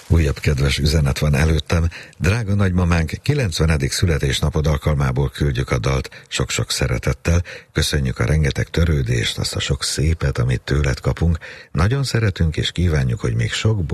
Újabb kedves üzenet van előttem. Drága nagymamánk, 90. születésnapod alkalmából küldjük a dalt sok-sok szeretettel. Köszönjük a rengeteg törődést, azt a sok szépet, amit tőled kapunk. Nagyon szeretünk és kívánjuk, hogy még sok